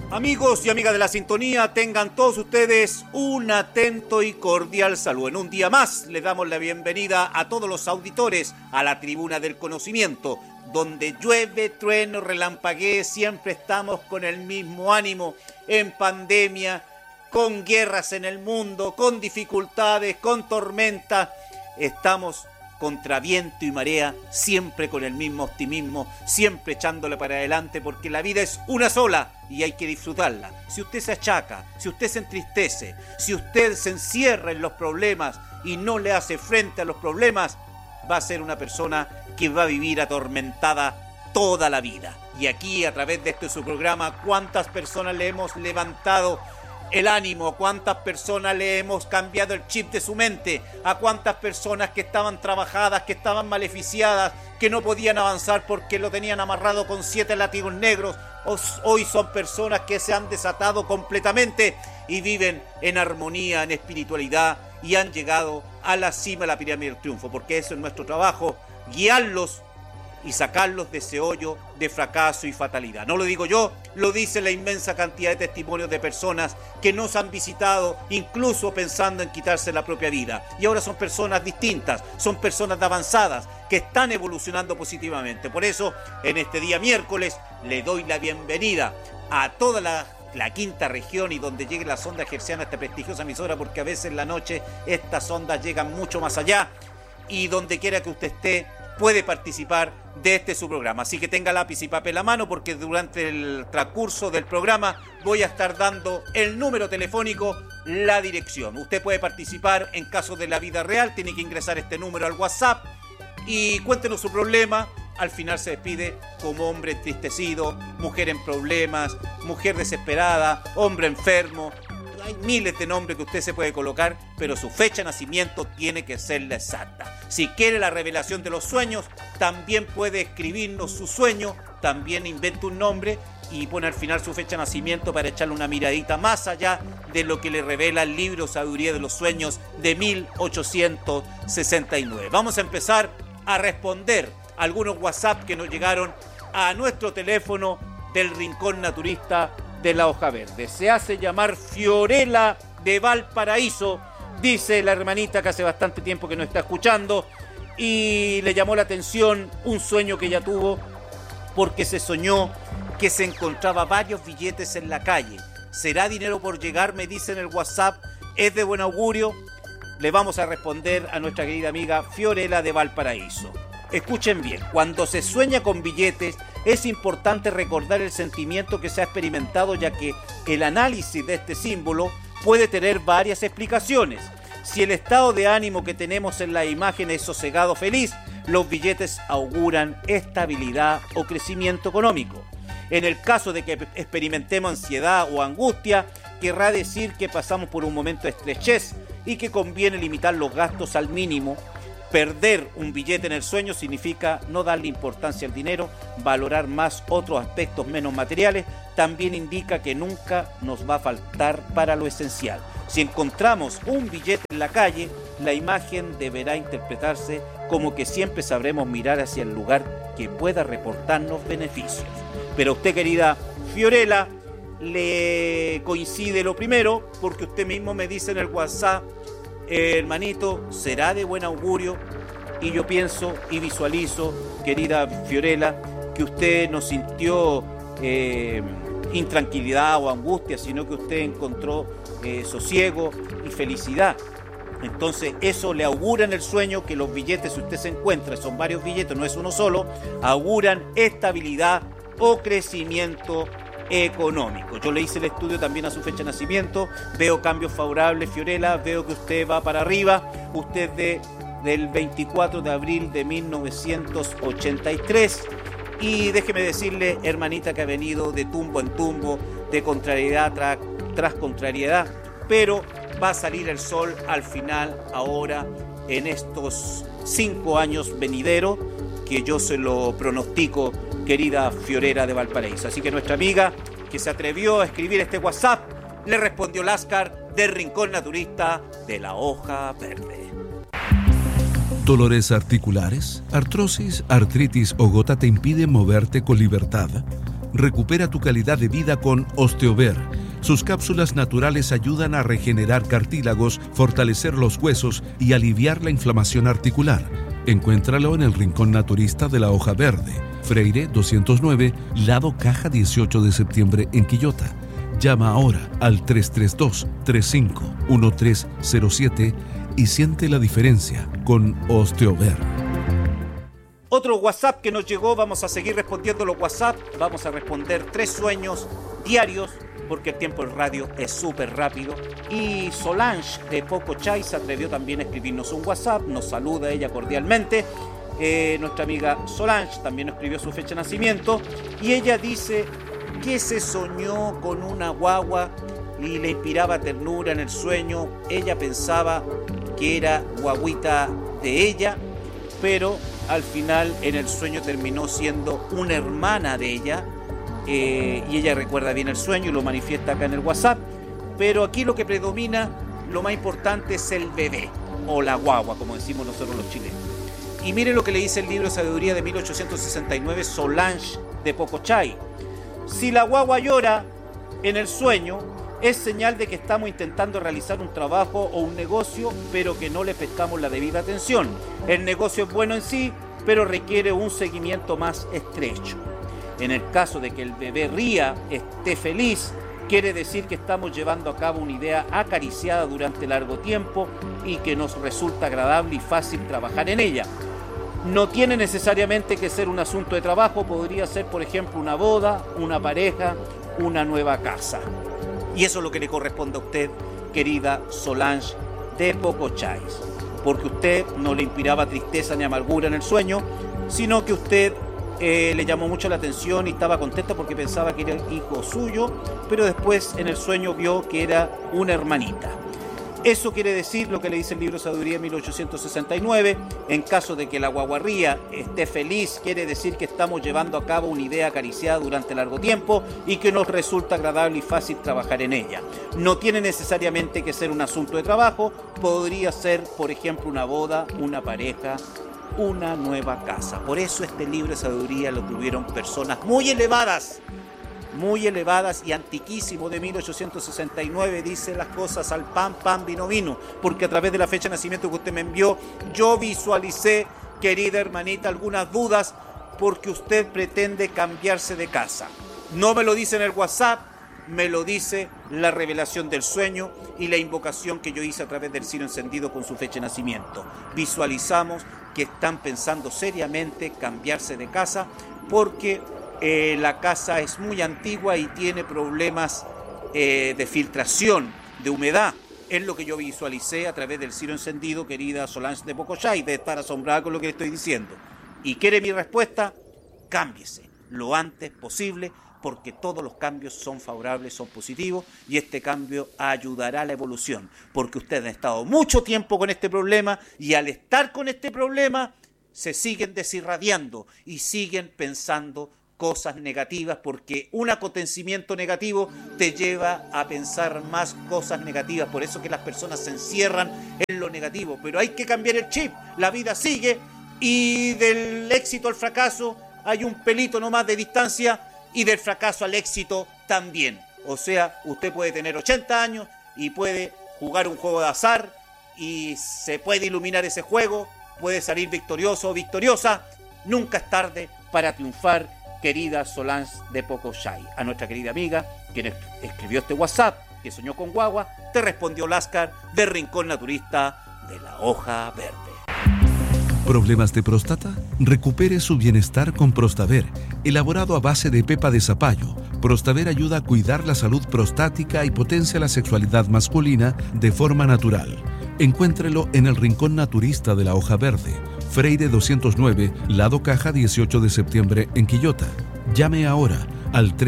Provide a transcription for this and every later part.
Amigos y amigas de la sintonía, tengan todos ustedes un atento y cordial saludo. En un día más les damos la bienvenida a todos los auditores a la Tribuna del Conocimiento, donde llueve, trueno, relampaguee, siempre estamos con el mismo ánimo, en pandemia, con guerras en el mundo, con dificultades, con tormentas. Estamos contra viento y marea, siempre con el mismo optimismo, siempre echándole para adelante, porque la vida es una sola y hay que disfrutarla. Si usted se achaca, si usted se entristece, si usted se encierra en los problemas y no le hace frente a los problemas, va a ser una persona que va a vivir atormentada toda la vida. Y aquí, a través de este su programa, ¿cuántas personas le hemos levantado el ánimo? ¿Cuántas personas le hemos cambiado el chip de su mente? ¿A cuántas personas que estaban trabajadas, que estaban maleficiadas, que no podían avanzar porque lo tenían amarrado con 7 látigos negros? Hoy son personas que se han desatado completamente y viven en armonía, en espiritualidad, y han llegado a la cima de la pirámide del triunfo, porque eso es nuestro trabajo, guiarlos y sacarlos de ese hoyo de fracaso y fatalidad. No lo digo yo, lo dice la inmensa cantidad de testimonios de personas que nos han visitado, incluso pensando en quitarse la propia vida. Y ahora son personas distintas, son personas avanzadas, que están evolucionando positivamente. Por eso, en este día miércoles, le doy la bienvenida a toda la quinta región y donde llegue la sonda hertziana, esta prestigiosa emisora, porque a veces en la noche estas ondas llegan mucho más allá, y donde quiera que usted esté, puede participar de este su programa. Así que tenga lápiz y papel a mano, porque durante el transcurso del programa voy a estar dando el número telefónico, la dirección. Usted puede participar en caso de la vida real, tiene que ingresar este número al WhatsApp y cuéntenos su problema. Al final se despide como hombre entristecido, mujer en problemas, mujer desesperada, hombre enfermo. Hay miles de nombres que usted se puede colocar, pero su fecha de nacimiento tiene que ser la exacta. Si quiere la revelación de los sueños, también puede escribirnos su sueño, también invente un nombre y pone al final su fecha de nacimiento para echarle una miradita más allá de lo que le revela el libro Sabiduría de los Sueños de 1869. Vamos a empezar a responder algunos WhatsApp que nos llegaron a nuestro teléfono del Rincón Naturista de la Hoja Verde. Se hace llamar Fiorella de Valparaíso, dice la hermanita que hace bastante tiempo que nos está escuchando, y le llamó la atención un sueño que ella tuvo, porque se soñó que se encontraba varios billetes en la calle. ¿Será dinero por llegar?, me dice en el WhatsApp. ¿Es de buen augurio? Le vamos a responder a nuestra querida amiga Fiorella de Valparaíso. Escuchen bien, cuando se sueña con billetes es importante recordar el sentimiento que se ha experimentado, ya que el análisis de este símbolo puede tener varias explicaciones. Si el estado de ánimo que tenemos en la imagen es sosegado, feliz, los billetes auguran estabilidad o crecimiento económico. En el caso de que experimentemos ansiedad o angustia, querrá decir que pasamos por un momento de estrechez y que conviene limitar los gastos al mínimo. Perder un billete en el sueño significa no darle importancia al dinero, valorar más otros aspectos menos materiales. También indica que nunca nos va a faltar para lo esencial. Si encontramos un billete en la calle, la imagen deberá interpretarse como que siempre sabremos mirar hacia el lugar que pueda reportarnos beneficios. Pero a usted, querida Fiorella, le coincide lo primero, porque usted mismo me dice en el WhatsApp: hermanito, será de buen augurio. Y yo pienso y visualizo, querida Fiorella, que usted no sintió intranquilidad o angustia, sino que usted encontró sosiego y felicidad. Entonces eso le augura en el sueño que los billetes, si usted se encuentra, son varios billetes, no es uno solo, auguran estabilidad o crecimiento económico. Yo le hice el estudio también a su fecha de nacimiento, veo cambios favorables, Fiorella, veo que usted va para arriba. Usted del 24 de abril de 1983, y déjeme decirle, hermanita, que ha venido de tumbo en tumbo, de contrariedad tras contrariedad, pero va a salir el sol al final, ahora, en estos 5 años venideros, que yo se lo pronostico, querida Fiorella de Valparaíso. Así que nuestra amiga que se atrevió a escribir este WhatsApp, le respondió Láscar del Rincón Naturista de la Hoja Verde. ¿Dolores articulares, artrosis, artritis o gota te impiden moverte con libertad? Recupera tu calidad de vida con Osteover. Sus cápsulas naturales ayudan a regenerar cartílagos, fortalecer los huesos y aliviar la inflamación articular. Encuéntralo en el Rincón Naturista de la Hoja Verde, Freire 209, lado Caja 18 de septiembre en Quillota. Llama ahora al 332-351307 y siente la diferencia con Osteover. Otro WhatsApp que nos llegó, vamos a seguir respondiendo los WhatsApp, vamos a responder 3 sueños diarios, porque el tiempo en radio es súper rápido. Y Solange de Pocochay se atrevió también a escribirnos un WhatsApp, nos saluda ella cordialmente. Nuestra amiga Solange también nos escribió su fecha de nacimiento y ella dice que se soñó con una guagua y le inspiraba ternura en el sueño. Ella pensaba que era guaguita de ella, pero al final en el sueño terminó siendo una hermana de ella, y ella recuerda bien el sueño y lo manifiesta acá en el WhatsApp. Pero aquí lo que predomina, lo más importante, es el bebé o la guagua, como decimos nosotros los chilenos. Y miren lo que le dice el libro de sabiduría de 1869, Solange de Pocochay. Si la guagua llora en el sueño, es señal de que estamos intentando realizar un trabajo o un negocio, pero que no le prestamos la debida atención. El negocio es bueno en sí, pero requiere un seguimiento más estrecho. En el caso de que el bebé ría, esté feliz, quiere decir que estamos llevando a cabo una idea acariciada durante largo tiempo y que nos resulta agradable y fácil trabajar en ella. No tiene necesariamente que ser un asunto de trabajo, podría ser, por ejemplo, una boda, una pareja, una nueva casa. Y eso es lo que le corresponde a usted, querida Solange de Pocochay, porque usted no le inspiraba tristeza ni amargura en el sueño, sino que usted le llamó mucho la atención y estaba contenta porque pensaba que era el hijo suyo, pero después en el sueño vio que era una hermanita. Eso quiere decir lo que le dice el libro de sabiduría de 1869, en caso de que la guaguarría esté feliz, quiere decir que estamos llevando a cabo una idea acariciada durante largo tiempo y que nos resulta agradable y fácil trabajar en ella. No tiene necesariamente que ser un asunto de trabajo, podría ser, por ejemplo, una boda, una pareja, una nueva casa. Por eso este libro de sabiduría lo tuvieron personas muy elevadas y antiquísimo, de 1869, dice las cosas al pan, pan, vino, vino, porque a través de la fecha de nacimiento que usted me envió, yo visualicé, querida hermanita, algunas dudas, porque usted pretende cambiarse de casa. No me lo dice en el WhatsApp, me lo dice la revelación del sueño y la invocación que yo hice a través del cirio encendido con su fecha de nacimiento. Visualizamos que están pensando seriamente cambiarse de casa porque la casa es muy antigua y tiene problemas de filtración, de humedad. Es lo que yo visualicé a través del cirio encendido, querida Solange de Pocochay, de estar asombrada con lo que le estoy diciendo. ¿Y quiere mi respuesta? Cámbiese lo antes posible, porque todos los cambios son favorables, son positivos, y este cambio ayudará a la evolución, porque ustedes han estado mucho tiempo con este problema, y al estar con este problema, se siguen desirradiando y siguen pensando cosas negativas, porque un acontecimiento negativo te lleva a pensar más cosas negativas. Por eso que las personas se encierran en lo negativo, pero hay que cambiar el chip. La vida sigue y del éxito al fracaso hay un pelito nomás de distancia, y del fracaso al éxito también. O sea, usted puede tener 80 años y puede jugar un juego de azar y se puede iluminar ese juego, puede salir victorioso o victoriosa. Nunca es tarde para triunfar, querida Solange de Pocochay. A nuestra querida amiga, quien escribió este WhatsApp, que soñó con guagua, te respondió Láscar de Rincón Naturista de la Hoja Verde. ¿Problemas de próstata? Recupere su bienestar con Prostaver, elaborado a base de pepa de zapallo. Prostaver ayuda a cuidar la salud prostática y potencia la sexualidad masculina de forma natural. Encuéntrelo en el Rincón Naturista de la Hoja Verde, Freire 209, lado Caja 18 de septiembre en Quillota. Llame ahora al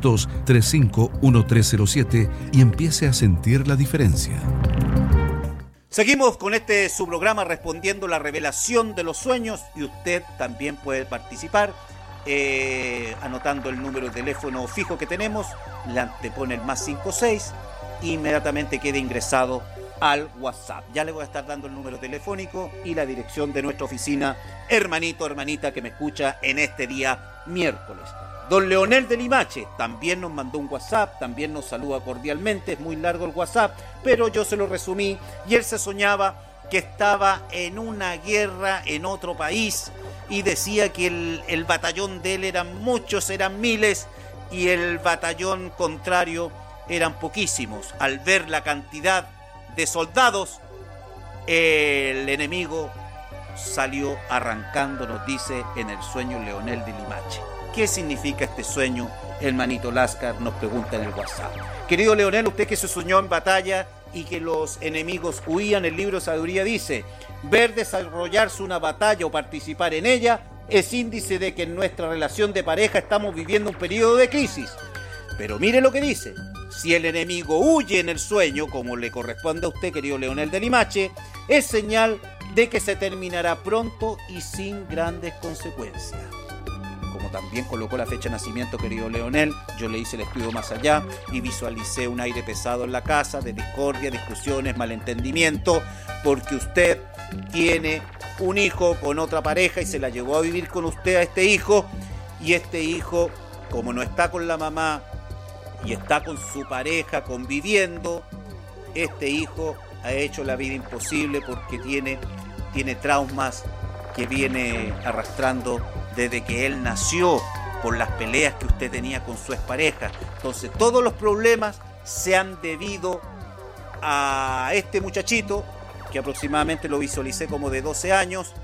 332-351307 y empiece a sentir la diferencia. Seguimos con este su programa respondiendo la revelación de los sueños, y usted también puede participar anotando el número de teléfono fijo que tenemos, le antepone el +56, inmediatamente quede ingresado al WhatsApp. Ya le voy a estar dando el número telefónico y la dirección de nuestra oficina, hermanito, hermanita que me escucha en este día miércoles. Don Leonel de Limache también nos mandó un WhatsApp, también nos saluda cordialmente, es muy largo el WhatsApp, pero yo se lo resumí, y él se soñaba que estaba en una guerra en otro país y decía que el batallón de él eran muchos, eran miles, y el batallón contrario eran poquísimos. Al ver la cantidad de soldados, el enemigo salió arrancando, nos dice en el sueño Leonel de Limache. ¿Qué significa este sueño? Hermanito Lascar nos pregunta en el WhatsApp. Querido Leonel, usted que se soñó en batalla y que los enemigos huían, el libro de sabiduría dice: ver desarrollarse una batalla o participar en ella es índice de que en nuestra relación de pareja estamos viviendo un periodo de crisis. Pero mire lo que dice: si el enemigo huye en el sueño, como le corresponde a usted, querido Leonel de Limache, es señal de que se terminará pronto y sin grandes consecuencias. Como también colocó la fecha de nacimiento, querido Leonel, yo le hice el estudio más allá y visualicé un aire pesado en la casa, de discordia, discusiones, malentendimiento, porque usted tiene un hijo con otra pareja y se la llevó a vivir con usted a este hijo, y este hijo, como no está con la mamá y está con su pareja conviviendo, este hijo ha hecho la vida imposible porque tiene traumas que viene arrastrando desde que él nació por las peleas que usted tenía con su expareja. Entonces todos los problemas se han debido a este muchachito, que aproximadamente lo visualicé como de 12 años.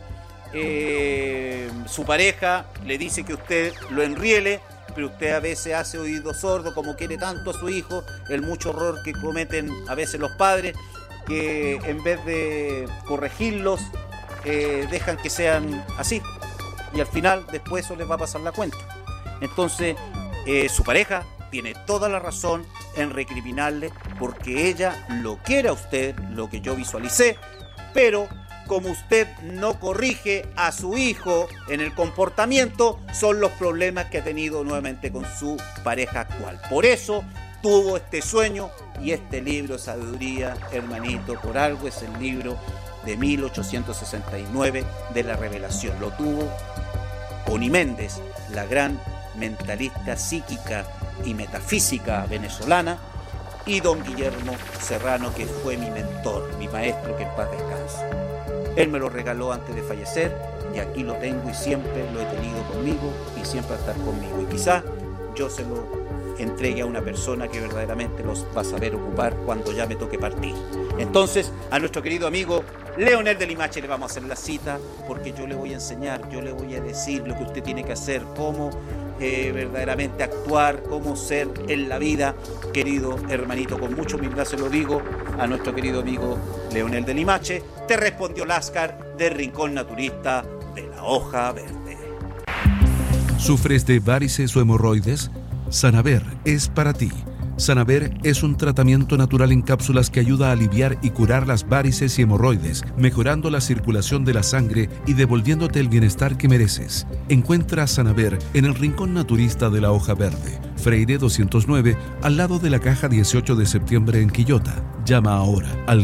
Su pareja le dice que usted lo enriele, pero usted a veces hace oído sordo, como quiere tanto a su hijo, el mucho error que cometen a veces los padres, que en vez de corregirlos, dejan que sean así, y al final después eso les va a pasar la cuenta. Entonces su pareja tiene toda la razón en recriminarle, porque ella lo quiere a usted, lo que yo visualicé, pero como usted no corrige a su hijo en el comportamiento, son los problemas que ha tenido nuevamente con su pareja actual. Por eso tuvo este sueño, y este libro de sabiduría, hermanito, por algo es el libro de 1869 de la revelación. Lo tuvo Connie Méndez, la gran mentalista psíquica y metafísica venezolana, y don Guillermo Serrano, que fue mi mentor, mi maestro, que en paz descanse. Él me lo regaló antes de fallecer, y aquí lo tengo y siempre lo he tenido conmigo y siempre va a estar conmigo. Y quizás yo se lo entregue a una persona que verdaderamente los va a saber ocupar cuando ya me toque partir. Entonces, a nuestro querido amigo Leonel de Limache le vamos a hacer la cita, porque yo le voy a enseñar, yo le voy a decir lo que usted tiene que hacer, cómo verdaderamente actuar, cómo ser en la vida, querido hermanito. Con mucha humildad se lo digo a nuestro querido amigo Leonel de Limache. Te respondió Lascar del Rincón Naturista de la Hoja Verde. ¿Sufres de varices o hemorroides? Sanaver es para ti. Sanaver es un tratamiento natural en cápsulas que ayuda a aliviar y curar las varices y hemorroides, mejorando la circulación de la sangre y devolviéndote el bienestar que mereces. Encuentra Sanaver en el Rincón Naturista de la Hoja Verde, Freire 209, al lado de la caja 18 de septiembre en Quillota. Llama ahora al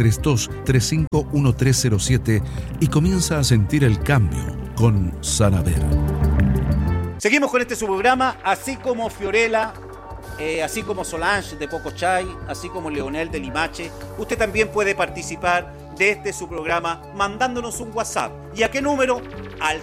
332-351307 y comienza a sentir el cambio con Sanaver. Seguimos con este su programa, así como Fiorella, así como Solange de Pocochay, así como Leonel de Limache. Usted también puede participar de este su programa mandándonos un WhatsApp. ¿Y a qué número? Al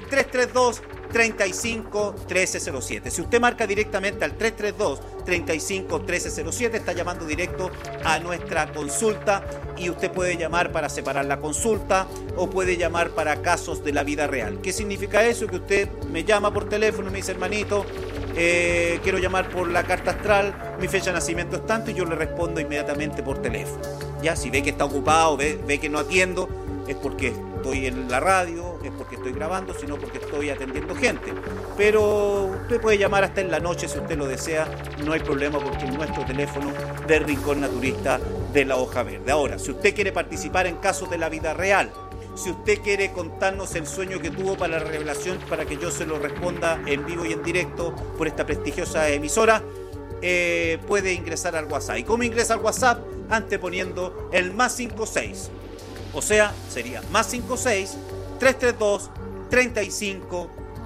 332-351307. Si usted marca directamente al 332-351307, está llamando directo a nuestra consulta, y usted puede llamar para separar la consulta o puede llamar para casos de la vida real. ¿Qué significa eso? Que usted me llama por teléfono y me dice: hermanito, quiero llamar por la carta astral, mi fecha de nacimiento es tanto, y yo le respondo inmediatamente por teléfono. Ya, si ve que está ocupado, ve que no atiendo, es porque estoy en la radio, es porque estoy grabando, sino porque estoy atendiendo gente. Pero usted puede llamar hasta en la noche si usted lo desea, no hay problema, porque es nuestro teléfono del Rincón Naturista de la Hoja Verde. Ahora, si usted quiere participar en casos de la vida real, si usted quiere contarnos el sueño que tuvo para la revelación, para que yo se lo responda en vivo y en directo por esta prestigiosa emisora, puede ingresar al WhatsApp. ¿Y cómo ingresa al WhatsApp? Anteponiendo el +56. O sea, sería +56 332 35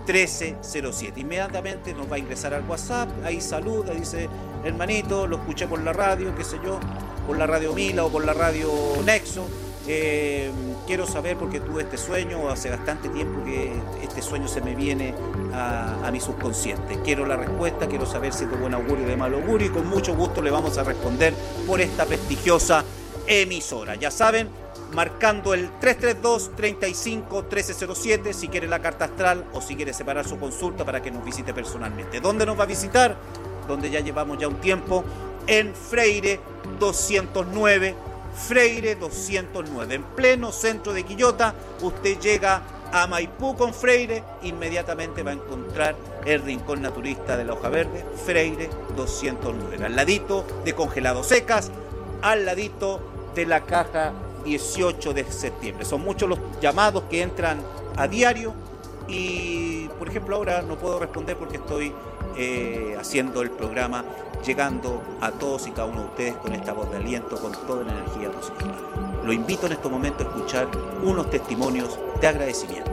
1307. Inmediatamente nos va a ingresar al WhatsApp, ahí saluda, dice: hermanito, lo escuché por la radio, qué sé yo, por la radio Mila o por la radio Nexo. Quiero saber, porque tuve este sueño hace bastante tiempo, que este sueño se me viene a mi subconsciente. Quiero la respuesta, quiero saber si es de buen augurio o de mal augurio, y con mucho gusto le vamos a responder por esta prestigiosa emisora. Ya saben, marcando el 332-35-1307 si quiere la carta astral o si quiere separar su consulta para que nos visite personalmente. ¿Dónde nos va a visitar? Donde ya llevamos ya un tiempo, en Freire 209, Freire 209, en pleno centro de Quillota. Usted llega a Maipú con Freire, inmediatamente va a encontrar el rincón naturista de la Hoja Verde, Freire 209, al ladito de Congelados Secas, al ladito de la caja 18 de septiembre. Son muchos los llamados que entran a diario y, por ejemplo, ahora no puedo responder porque estoy haciendo el programa, llegando a todos y cada uno de ustedes con esta voz de aliento, con toda la energía positiva. Lo invito en este momento a escuchar unos testimonios de agradecimiento.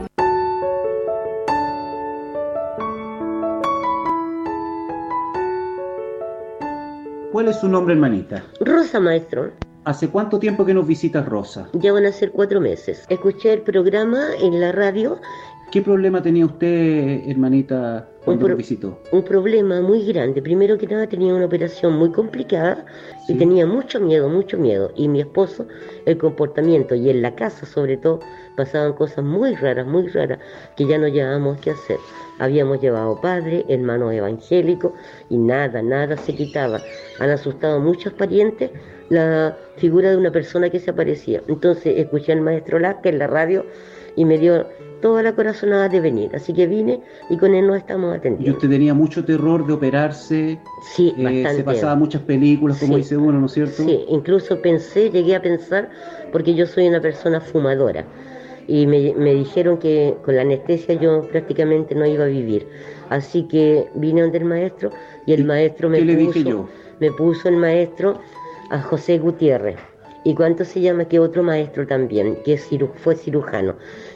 ¿Cuál es su nombre, hermanita? Rosa, maestro. ¿Hace cuánto tiempo que nos visitas, Rosa? Ya van a ser 4 meses. Escuché el programa en la radio. ¿Qué problema tenía usted, hermanita, cuando nos visitó? Un problema muy grande. Primero que nada, tenía una operación muy complicada y tenía mucho miedo. Y mi esposo, el comportamiento, y en la casa sobre todo, pasaban cosas muy raras, que ya no llevábamos qué hacer. Habíamos llevado padre, hermanos evangélicos, y nada se quitaba. Han asustado a muchos parientes la figura de una persona que se aparecía. Entonces escuché al maestro Lasca en la radio y me dio toda la corazonada de venir, así que vine y con él nos estamos atendiendo. ¿Y usted tenía mucho terror de operarse? Sí, bastante. Se pasaba muchas películas, como dice uno, ¿no es cierto? Sí, incluso llegué a pensar, porque yo soy una persona fumadora, y me dijeron que con la anestesia yo prácticamente no iba a vivir, así que vine donde el maestro, y el maestro me puso el maestro a José Gutiérrez. ¿Y cuánto se llama? Que otro maestro también, que fue cirujano.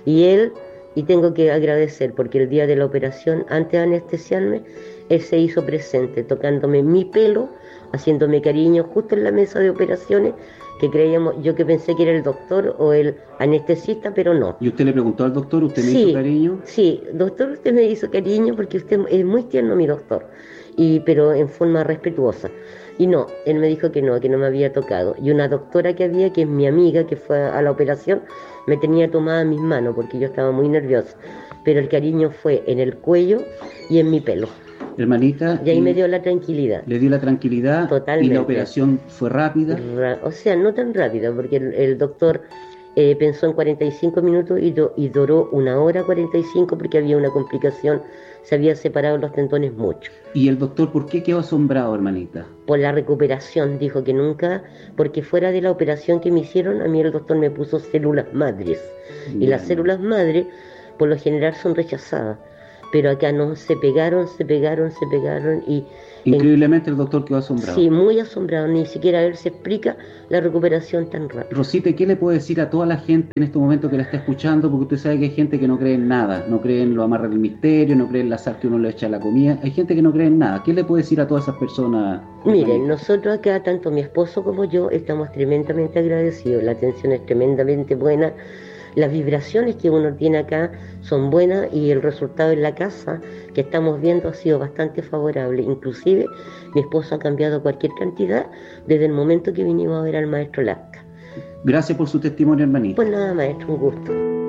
Y tengo que agradecer, porque el día de la operación, antes de anestesiarme, él se hizo presente, tocándome mi pelo, haciéndome cariño justo en la mesa de operaciones, yo que pensé que era el doctor o el anestesista, pero no. ¿Y usted le preguntó al doctor, usted me hizo cariño? Sí, doctor, usted me hizo cariño porque usted es muy tierno, mi doctor, pero en forma respetuosa. Y no, él me dijo que no me había tocado. Y una doctora que había, que es mi amiga, que fue a la operación, me tenía tomada mis manos porque yo estaba muy nerviosa. Pero el cariño fue en el cuello y en mi pelo. Hermanita. Y ahí me dio la tranquilidad. Le dio la tranquilidad. Totalmente. ¿Y la operación fue rápida? O sea, no tan rápida, porque el doctor pensó en 45 minutos y duró 1 hora 45 porque había una complicación. Se habían separado los tendones mucho. ¿Y el doctor por qué quedó asombrado, hermanita? Por la recuperación, dijo que nunca, porque fuera de la operación que me hicieron, a mí el doctor me puso células madres. Y las células madres, por lo general, son rechazadas. Pero acá no, se pegaron y... Increíblemente el doctor quedó asombrado. Sí, muy asombrado, ni siquiera él se explica la recuperación tan rápida. Rosita, ¿qué le puede decir a toda la gente en este momento que la está escuchando? Porque usted sabe que hay gente que no cree en nada, no cree en lo amarra del misterio, no cree en la sal que uno le echa a la comida, hay gente que no cree en nada. ¿Qué le puede decir a todas esas personas? Miren, nosotros acá, tanto mi esposo como yo, estamos tremendamente agradecidos, la atención es tremendamente buena. Las vibraciones que uno tiene acá son buenas y el resultado en la casa que estamos viendo ha sido bastante favorable. Inclusive mi esposo ha cambiado cualquier cantidad desde el momento que vinimos a ver al maestro Lasca. Gracias por su testimonio, hermanito. Pues nada, maestro, un gusto.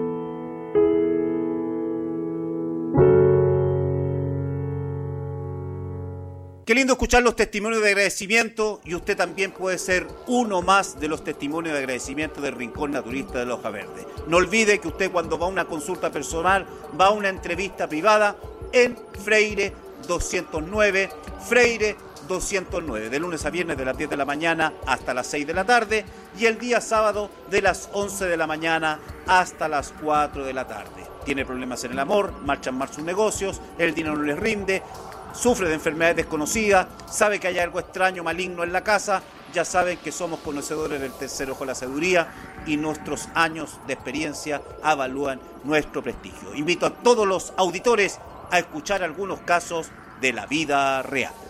Qué lindo escuchar los testimonios de agradecimiento, y usted también puede ser uno más de los testimonios de agradecimiento del Rincón Naturista de la Hoja Verde. No olvide que usted, cuando va a una consulta personal, va a una entrevista privada en Freire 209, Freire 209, de lunes a viernes de las 10 de la mañana hasta las 6 de la tarde, y el día sábado de las 11 de la mañana hasta las 4 de la tarde. Tiene problemas en el amor, marchan mal sus negocios, el dinero no les rinde, sufre de enfermedades desconocidas, sabe que hay algo extraño, maligno en la casa. Ya saben que somos conocedores del tercer ojo de la sabiduría y nuestros años de experiencia avalúan nuestro prestigio. Invito a todos los auditores a escuchar algunos casos de la vida real.